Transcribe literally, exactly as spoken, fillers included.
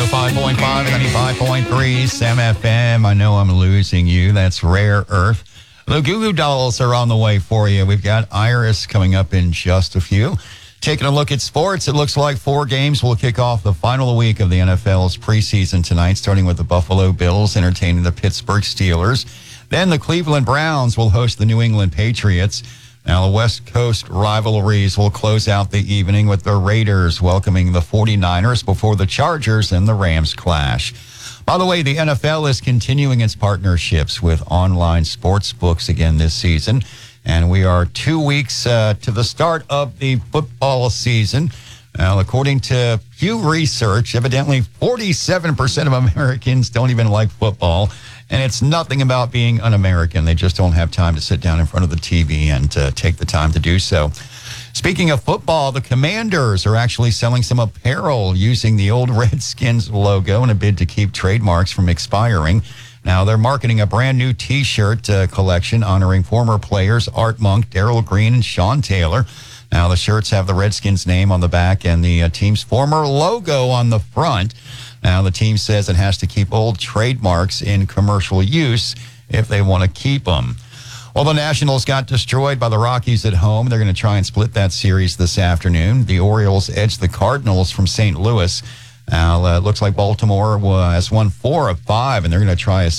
five point five and ninety-five point three Sam F M. I know I'm losing you. That's Rare Earth. The Goo Goo Dolls are on the way for you. We've got Iris coming up in just a few. Taking a look at sports, it looks like four games will kick off the final week of the N F L's preseason tonight, starting with the Buffalo Bills entertaining the Pittsburgh Steelers. Then the Cleveland Browns will host the New England Patriots. Now, the West Coast rivalries will close out the evening with the Raiders welcoming the forty-niners before the Chargers and the Rams clash. By the way, the N F L is continuing its partnerships with online sports books again this season, and we are two weeks uh, to the start of the football season. Now, according to Pew Research, evidently forty-seven percent of Americans don't even like football. And it's nothing about being un-American. They just don't have time to sit down in front of the T V and uh, take the time to do so. Speaking of football, the Commanders are actually selling some apparel using the old Redskins logo in a bid to keep trademarks from expiring. Now, they're marketing a brand new T-shirt uh, collection honoring former players Art Monk, Darryl Green, and Sean Taylor. Now, the shirts have the Redskins name on the back and the uh, team's former logo on the front. Now, the team says it has to keep old trademarks in commercial use if they want to keep them. Well, the Nationals got destroyed by the Rockies at home. They're going to try and split that series this afternoon. The Orioles edged the Cardinals from Saint Louis. Now, uh, it looks like Baltimore has won four of five, and they're going to try a